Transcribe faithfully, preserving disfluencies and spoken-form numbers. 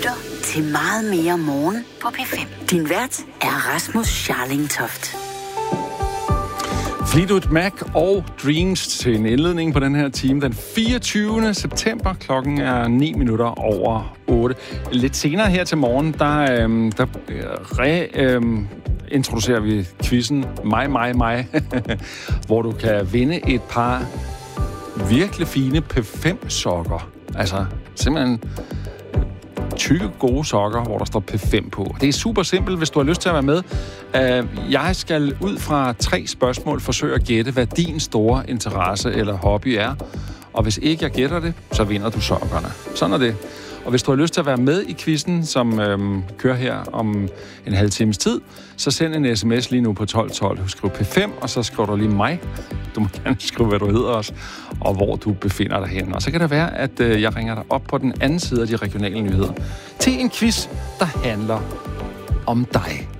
lytter til Meget mere morgen på P fem. Din vært er Rasmus Scharlingtoft. Fleetwood Mac og Dreams til en indledning på den her time den fireogtyvende september. Klokken er ni minutter over otte. Lidt senere her til morgen, der, øhm, der re, øhm, introducerer vi quizzen Mig, mig, mig, hvor du kan vinde et par virkelig fine P fem sokker. Altså simpelthen tykke, gode sokker, hvor der står P fem på. Det er super simpelt, hvis du har lyst til at være med. Uh, jeg skal ud fra tre spørgsmål forsøge at gætte, hvad din store interesse eller hobby er. Og hvis ikke jeg gætter det, så vinder du sokkerne. Sådan er det. Og hvis du har lyst til at være med i quizzen, som øhm, kører her om en halv times tid, så send en sms lige nu på tolv tolv. Du skriver P fem, og så skriver du lige mig. Du må gerne skrive, hvad du hedder også, og hvor du befinder dig henne. Og så kan det være, at øh, jeg ringer dig op på den anden side af de regionale nyheder til en quiz, der handler om dig.